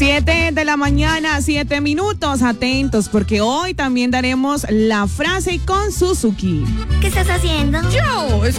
7:00 7:00. Atentos, porque hoy también daremos la frase con Suzuki. ¿Qué estás haciendo? Yo,